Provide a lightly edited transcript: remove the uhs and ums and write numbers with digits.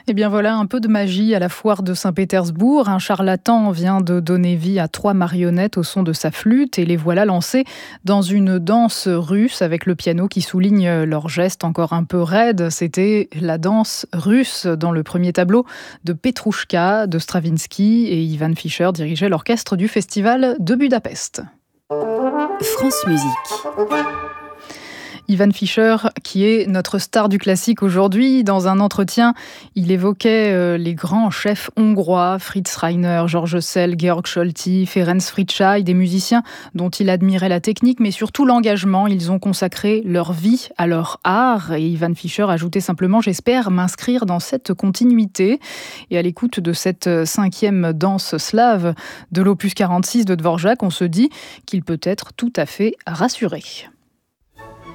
Eh bien voilà, un peu de magie à la foire de Saint-Pétersbourg. Un charlatan vient de donner vie à 3 marionnettes au son de sa flûte et les voilà lancées dans une danse russe avec le piano qui souligne leurs gestes encore un peu raides. C'était la danse russe dans le premier tableau de Petrouchka de Stravinsky, et Ivan Fischer dirigeait l'orchestre du festival de Budapest. France Musique. Ivan Fischer, qui est notre star du classique aujourd'hui, dans un entretien, il évoquait les grands chefs hongrois, Fritz Reiner, Georges Szell, Georg Solti, Ferenc Fricsay, des musiciens dont il admirait la technique, mais surtout l'engagement. Ils ont consacré leur vie à leur art. Et Ivan Fischer ajoutait simplement « J'espère m'inscrire dans cette continuité ». Et à l'écoute de cette 5e danse slave de l'opus 46 de Dvorak, on se dit qu'il peut être tout à fait rassuré.